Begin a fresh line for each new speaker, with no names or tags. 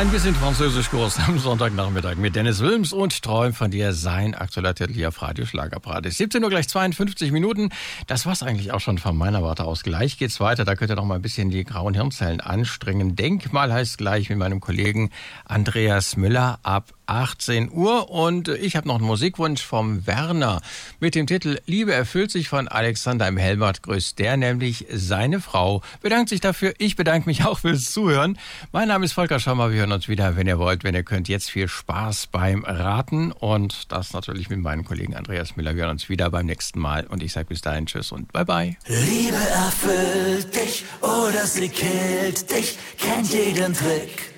Ein bisschen Französischkurs am Sonntagnachmittag mit Dennis Wilms und Träum von dir, sein aktueller Titel hier auf Radio Schlagerparty. 17 Uhr gleich 52 Minuten. Das war's eigentlich auch schon von meiner Warte aus. Gleich geht's weiter. Da könnt ihr noch mal ein bisschen die grauen Hirnzellen anstrengen. Denkmal heißt gleich mit meinem Kollegen Andreas Müller ab 18 Uhr. Und ich habe noch einen Musikwunsch vom Werner mit dem Titel Liebe erfüllt sich von Alexander im Helmert. Grüßt der, nämlich seine Frau. Bedankt sich dafür. Ich bedanke mich auch fürs Zuhören. Mein Name ist Volker Schammer. Wir hören uns wieder, wenn ihr wollt, wenn ihr könnt. Jetzt viel Spaß beim Raten und das natürlich mit meinem Kollegen Andreas Müller. Wir hören uns wieder beim nächsten Mal und ich sage bis dahin Tschüss und bye bye.
Liebe erfüllt dich oder sie killt dich, kennt jeden Trick.